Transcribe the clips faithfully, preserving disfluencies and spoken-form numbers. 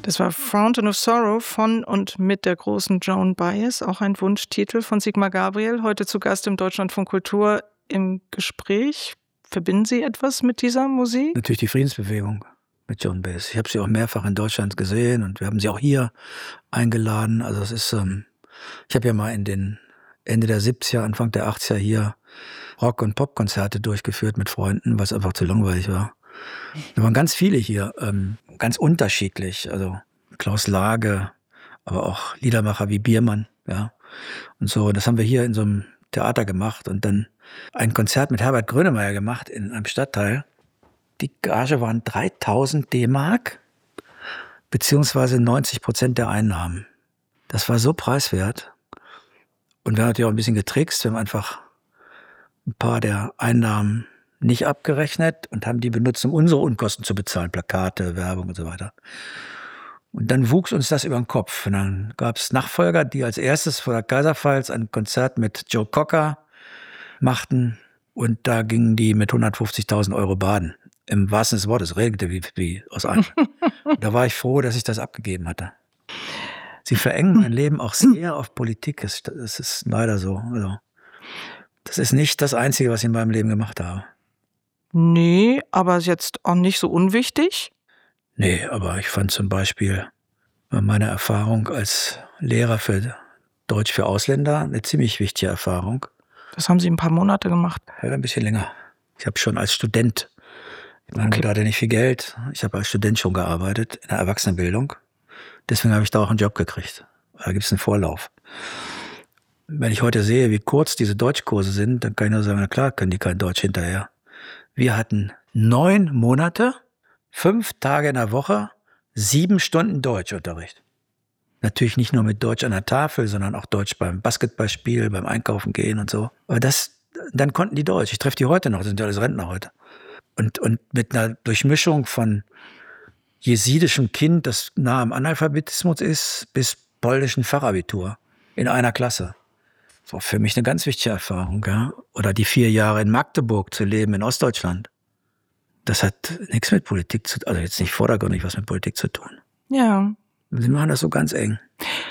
Das war Fountain of Sorrow von und mit der großen Joan Baez, auch ein Wunschtitel von Sigmar Gabriel, heute zu Gast im Deutschlandfunk Kultur im Gespräch. Verbinden Sie etwas mit dieser Musik? Natürlich die Friedensbewegung mit Joan Baez. Ich habe sie auch mehrfach in Deutschland gesehen und wir haben sie auch hier eingeladen. Also es ist, ähm, ich habe ja mal in den Ende der siebziger, Anfang der achtziger hier Rock- und Popkonzerte durchgeführt mit Freunden, was einfach zu langweilig war. Da waren ganz viele hier, ähm, ganz unterschiedlich. Also Klaus Lage, aber auch Liedermacher wie Biermann, ja. Und so, das haben wir hier in so einem Theater gemacht und dann ein Konzert mit Herbert Grönemeyer gemacht in einem Stadtteil. Die Gage waren dreitausend D-Mark, beziehungsweise neunzig Prozent der Einnahmen. Das war so preiswert. Und wir haben natürlich auch ein bisschen getrickst. Wir haben einfach ein paar der Einnahmen nicht abgerechnet und haben die benutzt, um unsere Unkosten zu bezahlen. Plakate, Werbung und so weiter. Und dann wuchs uns das über den Kopf. Und dann gab es Nachfolger, die als erstes vor der Kaiserpfalz ein Konzert mit Joe Cocker machten. Und da gingen die mit hundertfünfzigtausend Euro baden. Im wahrsten Sinne des Wortes, regelte wie, wie aus einem. Da war ich froh, dass ich das abgegeben hatte. Sie verengen mein Leben auch sehr auf Politik. Das ist leider so. Also, das ist nicht das Einzige, was ich in meinem Leben gemacht habe. Nee, aber jetzt auch nicht so unwichtig? Nee, aber ich fand zum Beispiel meine Erfahrung als Lehrer für Deutsch für Ausländer eine ziemlich wichtige Erfahrung. Das haben Sie ein paar Monate gemacht? Ja, ein bisschen länger. Ich habe schon als Student, ich meine, Okay. ich hatte nicht viel Geld, ich habe als Student schon gearbeitet in der Erwachsenenbildung. Deswegen habe ich da auch einen Job gekriegt. Da gibt es einen Vorlauf. Wenn ich heute sehe, wie kurz diese Deutschkurse sind, dann kann ich nur sagen, na klar, können die kein Deutsch hinterher. Wir hatten neun Monate, fünf Tage in der Woche, sieben Stunden Deutschunterricht. Natürlich nicht nur mit Deutsch an der Tafel, sondern auch Deutsch beim Basketballspiel, beim Einkaufen gehen und so. Aber das, dann konnten die Deutsch. Ich treffe die heute noch, das sind ja alles Rentner heute. Und, und mit einer Durchmischung von jesidischem Kind, das nah am Analphabetismus ist, bis polnischen Fachabitur in einer Klasse. Das war für mich eine ganz wichtige Erfahrung. Ja? Oder die vier Jahre in Magdeburg zu leben, in Ostdeutschland. Das hat nichts mit Politik zu tun, also jetzt nicht vordergründig was mit Politik zu tun. Ja. Sie machen das so ganz eng.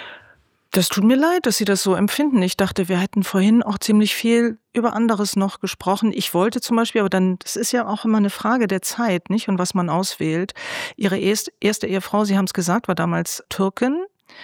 Das tut mir leid, dass Sie das so empfinden. Ich dachte, wir hätten vorhin auch ziemlich viel über anderes noch gesprochen. Ich wollte zum Beispiel, aber dann, das ist ja auch immer eine Frage der Zeit, nicht? Und was man auswählt. Ihre erst, erste Ehefrau, Sie haben es gesagt, war damals Türkin.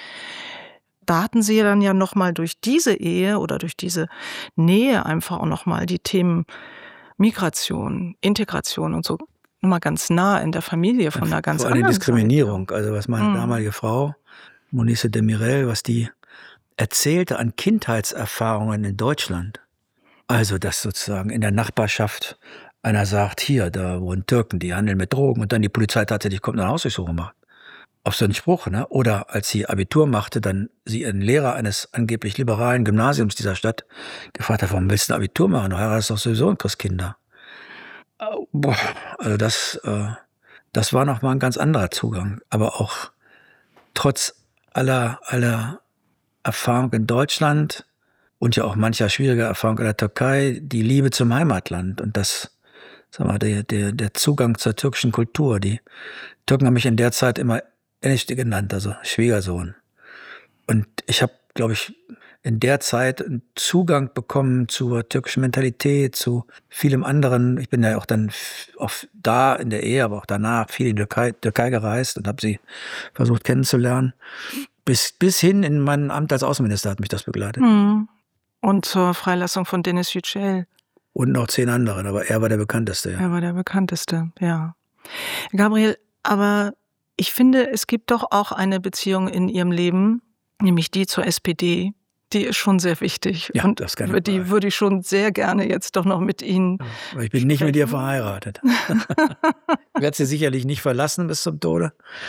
Da hatten Sie dann ja nochmal durch diese Ehe oder durch diese Nähe einfach auch nochmal die Themen Migration, Integration und so nochmal ganz nah in der Familie von einer ganz Vor allem anderen Diskriminierung. Seite. Also was meine Mhm. damalige Frau, Monice de Mirel, was die erzählte an Kindheitserfahrungen in Deutschland. Also, dass sozusagen in der Nachbarschaft einer sagt, hier, da wohnen Türken, die handeln mit Drogen und dann die Polizei tatsächlich kommt und eine Hausdurchsuchung macht. Auf so einen Spruch, ne? Oder als sie Abitur machte, dann sie ihren Lehrer eines angeblich liberalen Gymnasiums dieser Stadt gefragt hat, warum willst du ein Abitur machen? Du heiratest doch sowieso und kriegst Kinder. Boah, also das, äh, das war nochmal ein ganz anderer Zugang. Aber auch trotz aller, aller Erfahrung in Deutschland und ja auch mancher schwieriger Erfahrung in der Türkei, die Liebe zum Heimatland und das, sag mal, der, der, der Zugang zur türkischen Kultur. Die Türken haben mich in der Zeit immer Enişte genannt, also Schwiegersohn. Und ich habe, glaube ich, in der Zeit einen Zugang bekommen zur türkischen Mentalität, zu vielem anderen. Ich bin ja auch dann oft da in der Ehe, aber auch danach viel in die Türkei, Türkei gereist und habe sie versucht kennenzulernen. Bis, bis hin in mein Amt als Außenminister hat mich das begleitet. Mhm. Und zur Freilassung von Denis Yücel. Und noch zehn anderen, aber er war der bekannteste. Ja. Er war der bekannteste, ja. Gabriel, aber ich finde, es gibt doch auch eine Beziehung in Ihrem Leben, nämlich die zur S P D. Die ist schon sehr wichtig. Ja, und das kann über die würde ich schon sehr gerne jetzt doch noch mit Ihnen Aber ich bin sprechen. Nicht mit ihr verheiratet. Ich werde sie sicherlich nicht verlassen bis zum Tode.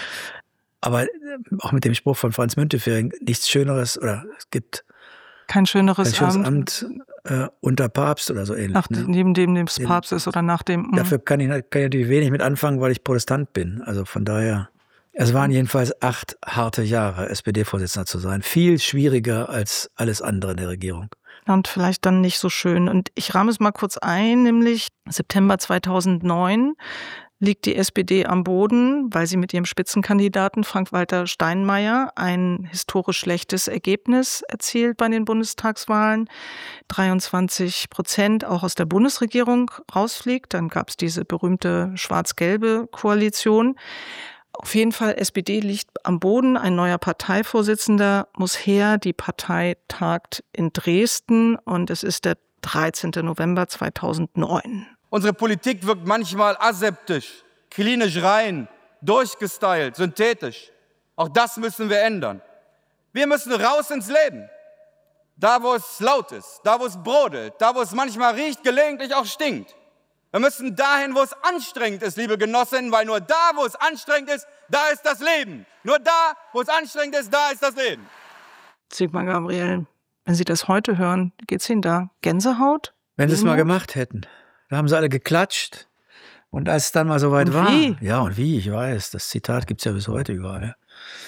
Aber auch mit dem Spruch von Franz Müntefering, nichts Schöneres, oder es gibt kein schöneres, kein schönes Amt, Amt äh, unter Papst oder so ähnlich. Nach, ne? Neben dem des Papstes oder nach dem... Mh. Dafür kann ich, kann ich natürlich wenig mit anfangen, weil ich Protestant bin. Also von daher, es waren jedenfalls acht harte Jahre, S P D-Vorsitzender zu sein. Viel schwieriger als alles andere in der Regierung. Und vielleicht dann nicht so schön. Und ich rahme es mal kurz ein, nämlich September zweitausendneun. liegt die S P D am Boden, weil sie mit ihrem Spitzenkandidaten Frank-Walter Steinmeier ein historisch schlechtes Ergebnis erzielt bei den Bundestagswahlen. dreiundzwanzig Prozent auch aus der Bundesregierung rausfliegt. Dann gab es diese berühmte schwarz-gelbe Koalition. Auf jeden Fall, S P D liegt am Boden. Ein neuer Parteivorsitzender muss her. Die Partei tagt in Dresden und es ist der dreizehnten November zweitausendneun. Unsere Politik wirkt manchmal aseptisch, klinisch rein, durchgestylt, synthetisch. Auch das müssen wir ändern. Wir müssen raus ins Leben. Da, wo es laut ist, da, wo es brodelt, da, wo es manchmal riecht, gelegentlich auch stinkt. Wir müssen dahin, wo es anstrengend ist, liebe Genossinnen, weil nur da, wo es anstrengend ist, da ist das Leben. Nur da, wo es anstrengend ist, da ist das Leben. Sigmar Gabriel, wenn Sie das heute hören, geht's Ihnen da Gänsehaut? Wenn Sie es mal gemacht hätten. Da haben sie alle geklatscht. Und als es dann mal soweit war. Wie? Ja, und wie, ich weiß. Das Zitat gibt es ja bis heute überall.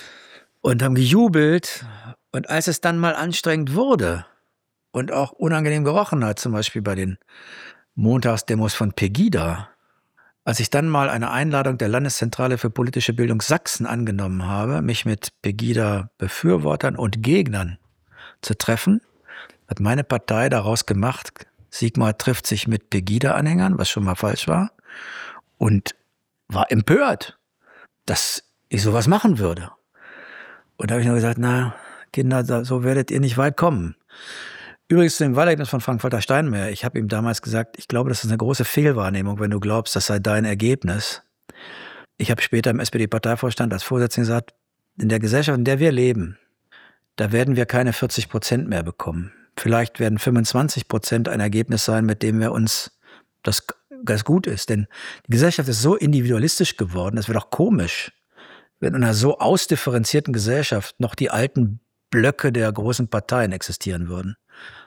Und haben gejubelt. Und als es dann mal anstrengend wurde und auch unangenehm gerochen hat, zum Beispiel bei den Montagsdemos von Pegida, als ich dann mal eine Einladung der Landeszentrale für politische Bildung Sachsen angenommen habe, mich mit Pegida-Befürwortern und Gegnern zu treffen, hat meine Partei daraus gemacht, Sigmar trifft sich mit Pegida-Anhängern, was schon mal falsch war, und war empört, dass ich sowas machen würde. Und da habe ich nur gesagt, na, Kinder, so werdet ihr nicht weit kommen. Übrigens zu dem Wahlergebnis von Frank-Walter Steinmeier. Ich habe ihm damals gesagt, ich glaube, das ist eine große Fehlwahrnehmung, wenn du glaubst, das sei dein Ergebnis. Ich habe später im S P D-Parteivorstand als Vorsitzender gesagt, in der Gesellschaft, in der wir leben, da werden wir keine vierzig Prozent mehr bekommen. Vielleicht werden fünfundzwanzig Prozent ein Ergebnis sein, mit dem wir uns, das ganz gut ist. Denn die Gesellschaft ist so individualistisch geworden, das wäre doch komisch, wenn in einer so ausdifferenzierten Gesellschaft noch die alten Blöcke der großen Parteien existieren würden.